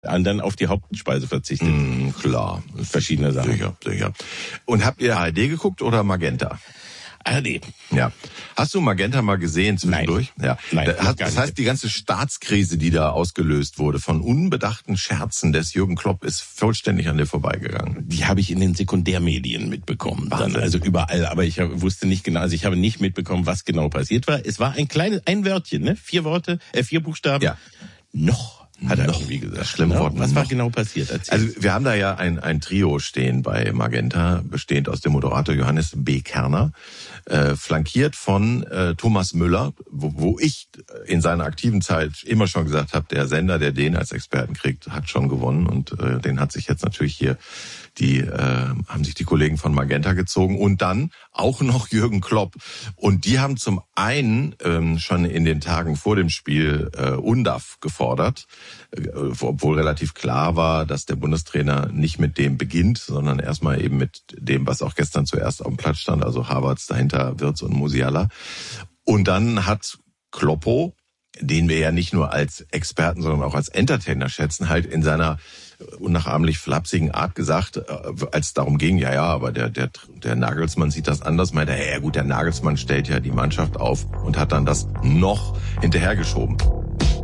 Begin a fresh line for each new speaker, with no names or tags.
Und dann auf die Hauptspeise verzichtet.
Klar.
Verschiedene Sachen.
Sicher. Und habt ihr ARD geguckt oder Magenta?
ARD.
Ja. Hast du Magenta mal gesehen zwischendurch?
Nein.
Ja.
Nein,
Das heißt, die ganze Staatskrise, die da ausgelöst wurde von unbedachten Scherzen des Jürgen Klopp, ist vollständig an dir vorbeigegangen.
Die habe ich in den Sekundärmedien mitbekommen. Dann, also überall. Aber ich wusste nicht genau, also ich habe nicht mitbekommen, was genau passiert war. Es war ein Wörtchen, ne? 4 Buchstaben.
Ja.
Noch. Hat er irgendwie gesagt.
Schlimme Wort.
Was war genau passiert?
Also wir haben da ja ein Trio stehen bei Magenta, bestehend aus dem Moderator Johannes B. Kerner, flankiert von Thomas Müller, wo ich in seiner aktiven Zeit immer schon gesagt habe, der Sender, der den als Experten kriegt, hat schon gewonnen. Und den hat sich jetzt natürlich hier haben sich die Kollegen von Magenta gezogen und dann auch noch Jürgen Klopp. Und die haben zum einen schon in den Tagen vor dem Spiel UNDAF gefordert, obwohl relativ klar war, dass der Bundestrainer nicht mit dem beginnt, sondern erstmal eben mit dem, was auch gestern zuerst auf dem Platz stand, also Havertz, dahinter Wirtz und Musiala. Und dann hat Kloppo, den wir ja nicht nur als Experten, sondern auch als Entertainer schätzen, halt in seiner unnachahmlich flapsigen Art gesagt, als es darum ging, aber der Nagelsmann sieht das anders, meinte er, ja gut, der Nagelsmann stellt ja die Mannschaft auf und hat dann das noch hinterhergeschoben.